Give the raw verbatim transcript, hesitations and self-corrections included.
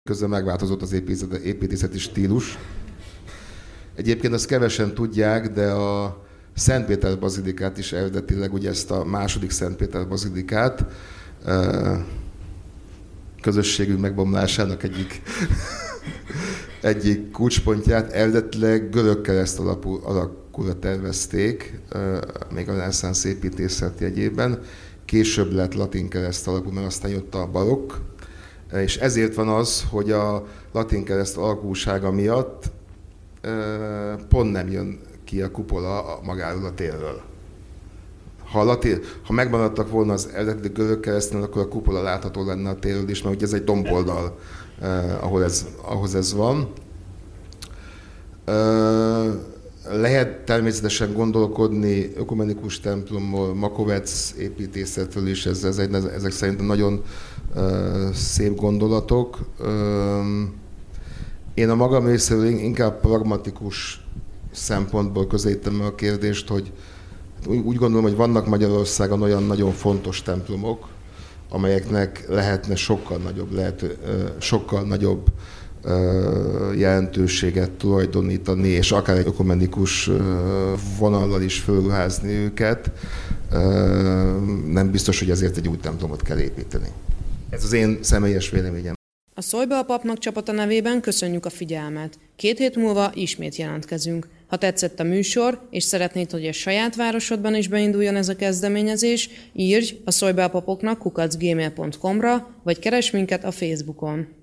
Közben megváltozott az építészeti stílus. Egyébként azt kevesen tudják, de a Szentpéter bazilikát is eredetileg, ugye ezt a második Szentpéter bazilikát, közösségünk megbomlásának egyik, egyik kulcspontját eredetileg görög kereszt alapú alakúra tervezték, még a reneszánsz építészet jegyében. Később lett latin kereszt alapú, mert aztán jött a barokk. És ezért van az, hogy a latin kereszt alakúsága miatt pont nem jön ki a kupola magáról a térről. Ha, latin, ha megmaradtak volna az eredeti görög keresztnél, akkor a kupola látható lenne a térről is, mert ugye ez egy domboldal, eh, ahol ez, ahhoz ez van. Eh, lehet természetesen gondolkodni ökumenikus templomról, Makovec építészetről is, ez, ez egy, ezek szerintem nagyon eh, szép gondolatok. Eh, én a magam részéről inkább pragmatikus szempontból közelítem a kérdést, hogy úgy gondolom, hogy vannak Magyarországon olyan nagyon fontos templomok, amelyeknek lehetne sokkal nagyobb, lehető, sokkal nagyobb jelentőséget tulajdonítani, és akár egy ökumenikus vonallal is fölruházni őket. Nem biztos, hogy ezért egy új templomot kell építeni. Ez az én személyes véleményem. A Szólj be a papnak csapata nevében köszönjük a figyelmet. Két hét múlva ismét jelentkezünk. Ha tetszett a műsor, és szeretnéd, hogy a saját városodban is beinduljon ez a kezdeményezés, írj a szólj be a papoknak kukac gmail pont com-ra, vagy keresd minket a Facebookon.